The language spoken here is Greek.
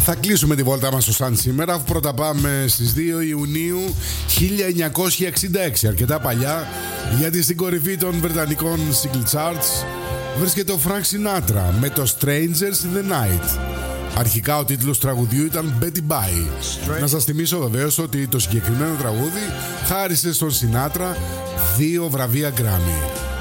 Θα κλείσουμε τη βόλτα μας στο Sun σήμερα, αφού πρώτα πάμε στις 2 Ιουνίου 1966, αρκετά παλιά, γιατί στην κορυφή των βρετανικών single charts βρίσκεται ο Frank Sinatra με το Strangers in the Night. Αρχικά ο τίτλος τραγουδιού ήταν Betty Bye. Να σας θυμίσω βεβαίως ότι το συγκεκριμένο τραγούδι χάρισε στον Sinatra 2 βραβεία Grammy.